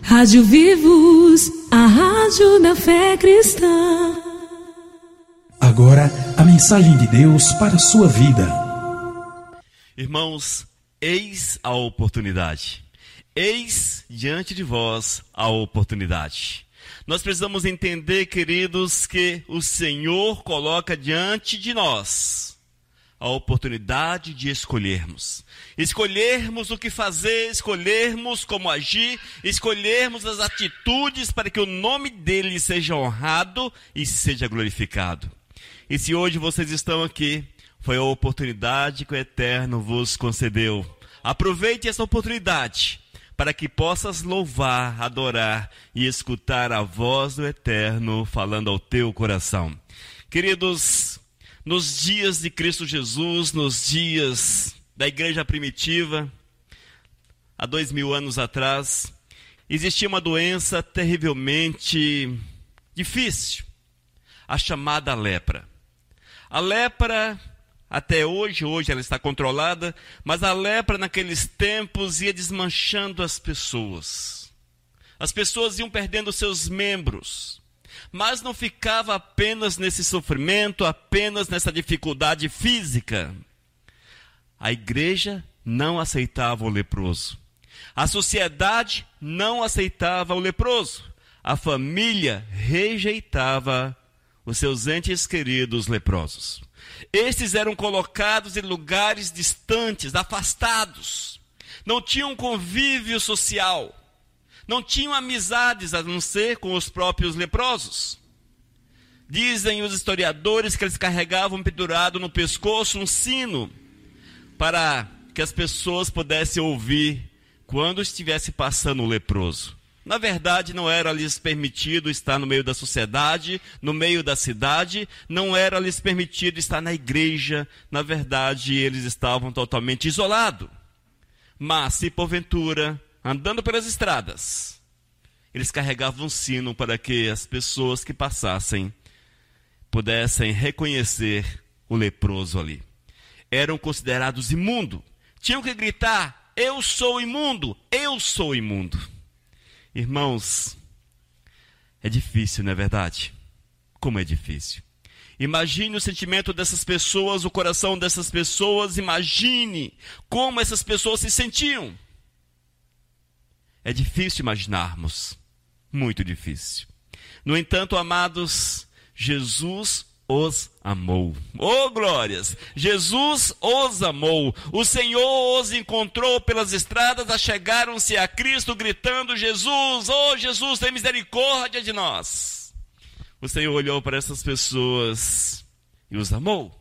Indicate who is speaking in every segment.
Speaker 1: Rádio Vivos, a rádio da fé cristã.
Speaker 2: Agora, a mensagem de Deus para a sua vida.
Speaker 3: Irmãos, eis a oportunidade. Eis diante de vós a oportunidade. Nós precisamos entender, queridos, que o Senhor coloca diante de nós a oportunidade de escolhermos. Escolhermos o que fazer, escolhermos como agir, escolhermos as atitudes para que o nome dele seja honrado e seja glorificado. E se hoje vocês estão aqui, foi a oportunidade que o Eterno vos concedeu. Aproveite essa oportunidade para que possas louvar, adorar e escutar a voz do Eterno falando ao teu coração. Queridos, nos dias de Cristo Jesus, nos dias da igreja primitiva, há 2000 anos atrás, existia uma doença terrivelmente difícil, a chamada lepra. A lepra, até hoje ela está controlada, mas a lepra naqueles tempos ia desmanchando as pessoas. As pessoas iam perdendo seus membros. Mas não ficava apenas nesse sofrimento, apenas nessa dificuldade física. A igreja não aceitava o leproso. A sociedade não aceitava o leproso. A família rejeitava os seus entes queridos leprosos. Estes eram colocados em lugares distantes, afastados. Não tinham convívio social. Não tinham amizades a não ser com os próprios leprosos. Dizem os historiadores que eles carregavam pendurado no pescoço um sino para que as pessoas pudessem ouvir quando estivesse passando o leproso. Na verdade, não era lhes permitido estar no meio da sociedade, no meio da cidade, não era lhes permitido estar na igreja. Na verdade, eles estavam totalmente isolados. Mas, se porventura, andando pelas estradas, eles carregavam um sino para que as pessoas que passassem pudessem reconhecer o leproso ali. Eram considerados imundos. Tinham que gritar: eu sou imundo, eu sou imundo. Irmãos, é difícil, não é verdade? Como é difícil. Imagine o sentimento dessas pessoas, o coração dessas pessoas, imagine como essas pessoas se sentiam. É difícil imaginarmos, muito difícil. No entanto, amados, Jesus os amou. Oh, glórias! Jesus os amou. O Senhor os encontrou pelas estradas, achegaram-se a Cristo gritando: Jesus, oh Jesus, tem misericórdia de nós. O Senhor olhou para essas pessoas e os amou.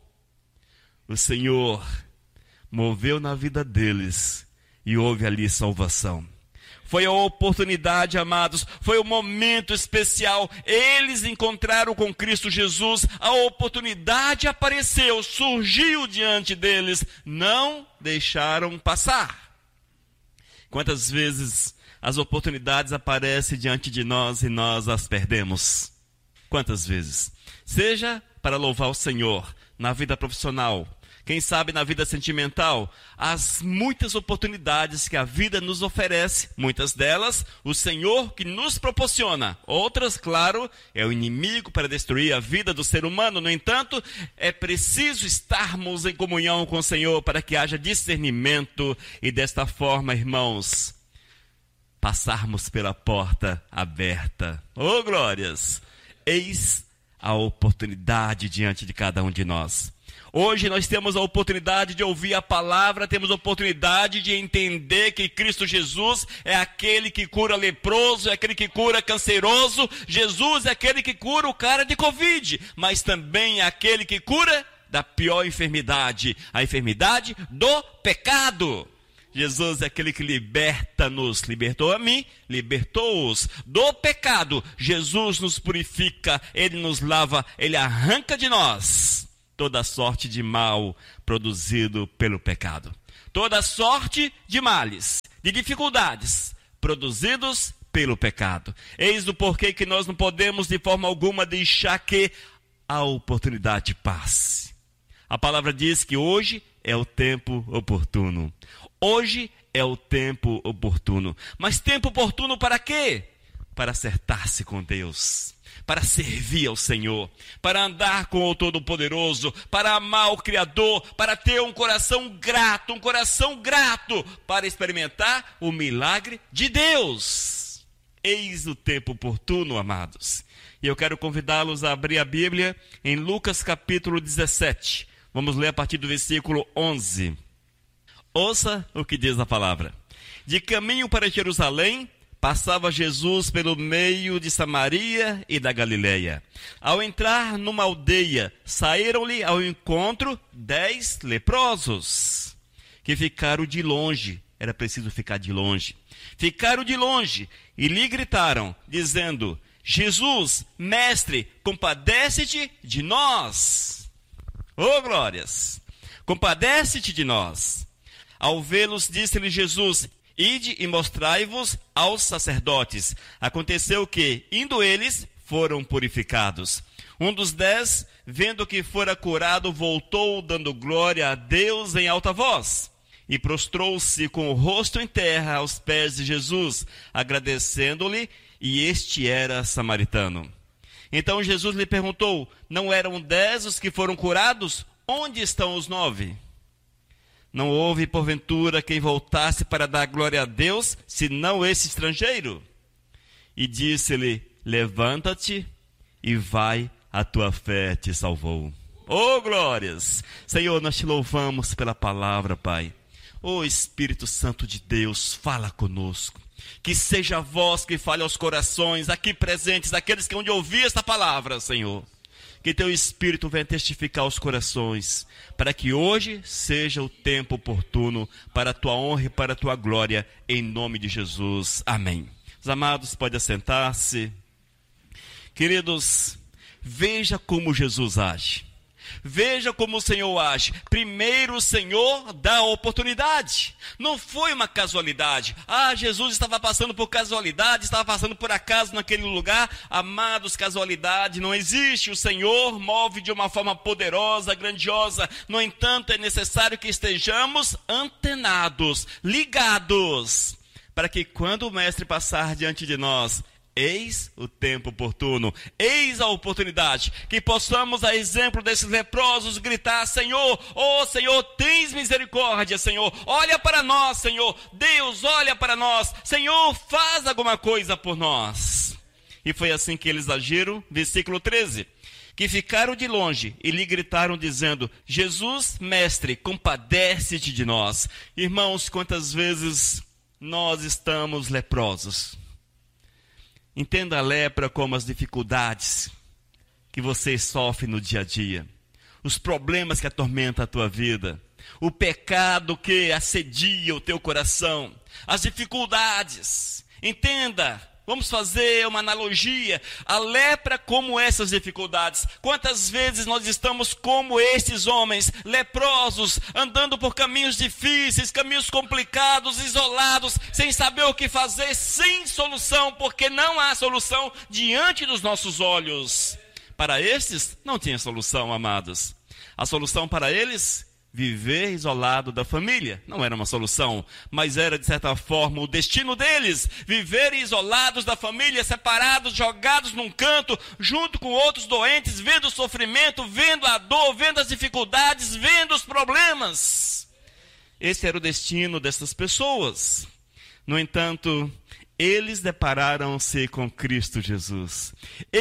Speaker 3: O Senhor moveu na vida deles e houve ali salvação. Foi a oportunidade, amados, foi um momento especial. Eles encontraram com Cristo Jesus, a oportunidade apareceu, surgiu diante deles, não deixaram passar. Quantas vezes as oportunidades aparecem diante de nós e nós as perdemos? Quantas vezes? Seja para louvar o Senhor na vida profissional, quem sabe na vida sentimental, as muitas oportunidades que a vida nos oferece, muitas delas o Senhor que nos proporciona. Outras, claro, é o inimigo para destruir a vida do ser humano. No entanto, é preciso estarmos em comunhão com o Senhor para que haja discernimento e desta forma, irmãos, passarmos pela porta aberta. Oh, glórias! Eis a oportunidade diante de cada um de nós. Hoje nós temos a oportunidade de ouvir a palavra, temos a oportunidade de entender que Cristo Jesus é aquele que cura leproso, é aquele que cura canceroso. Jesus é aquele que cura o cara de Covid, mas também é aquele que cura da pior enfermidade, a enfermidade do pecado. Jesus é aquele que liberta-nos, libertou a mim, libertou-os do pecado. Jesus nos purifica, Ele nos lava, Ele arranca de nós toda sorte de mal produzido pelo pecado. Toda sorte de males, de dificuldades produzidos pelo pecado. Eis o porquê que nós não podemos de forma alguma deixar que a oportunidade passe. A palavra diz que hoje é o tempo oportuno. Hoje é o tempo oportuno. Mas tempo oportuno para quê? Para acertar-se com Deus, para servir ao Senhor, para andar com o Todo-Poderoso, para amar o Criador, para ter um coração grato, para experimentar o milagre de Deus. Eis o tempo oportuno, amados. E eu quero convidá-los a abrir a Bíblia em Lucas capítulo 17. Vamos ler a partir do versículo 11. Ouça o que diz a palavra. De caminho para Jerusalém, passava Jesus pelo meio de Samaria e da Galileia. Ao entrar numa aldeia, saíram-lhe ao encontro 10 leprosos, que ficaram de longe. Era preciso ficar de longe. Ficaram de longe e lhe gritaram, dizendo: Jesus, mestre, compadece-te de nós. Oh, glórias! Compadece-te de nós. Ao vê-los, disse-lhe Jesus: ide e mostrai-vos aos sacerdotes. Aconteceu que, indo eles, foram purificados. Um dos 10, vendo que fora curado, voltou, dando glória a Deus em alta voz. E prostrou-se com o rosto em terra aos pés de Jesus, agradecendo-lhe, e este era samaritano. Então Jesus lhe perguntou: não eram 10 os que foram curados? Onde estão os 9? Não houve, porventura, quem voltasse para dar glória a Deus, senão esse estrangeiro? E disse-lhe: levanta-te e vai, a tua fé te salvou. Oh, glórias! Senhor, nós te louvamos pela palavra, Pai. Oh, Espírito Santo de Deus, fala conosco. Que seja a voz que fale aos corações aqui presentes, aqueles que hão de ouvir esta palavra, Senhor. Que teu Espírito venha testificar aos corações, para que hoje seja o tempo oportuno para a tua honra e para a tua glória, em nome de Jesus. Amém. Os amados, podem assentar-se. Queridos, veja como Jesus age. Veja como o Senhor age. Primeiro o Senhor dá a oportunidade. Não foi uma casualidade. Jesus estava passando por casualidade, estava passando por acaso naquele lugar. Amados, casualidade não existe. O Senhor move de uma forma poderosa, grandiosa. No entanto, é necessário que estejamos antenados, ligados, para que quando o Mestre passar diante de nós, eis o tempo oportuno, eis a oportunidade, que possamos, a exemplo desses leprosos, gritar: Senhor, oh Senhor, tens misericórdia, Senhor, olha para nós, Senhor, Deus, olha para nós, Senhor, faz alguma coisa por nós. E foi assim que eles agiram. Versículo 13, que ficaram de longe e lhe gritaram dizendo: Jesus, mestre, compadece-te de nós. Irmãos, quantas vezes nós estamos leprosos? Entenda a lepra como as dificuldades que você sofre no dia a dia, os problemas que atormentam a tua vida, o pecado que assedia o teu coração, as dificuldades. Entenda, vamos fazer uma analogia, a lepra como essas dificuldades. Quantas vezes nós estamos como esses homens, leprosos, andando por caminhos difíceis, caminhos complicados, isolados, sem saber o que fazer, sem solução, porque não há solução diante dos nossos olhos. Para estes, não tinha solução, amados. A solução para eles: viver isolado da família. Não era uma solução, mas era de certa forma o destino deles. Viver isolados da família, separados, jogados num canto, junto com outros doentes, vendo o sofrimento, vendo a dor, vendo as dificuldades, vendo os problemas. Esse era o destino dessas pessoas. No entanto, eles depararam-se com Cristo Jesus.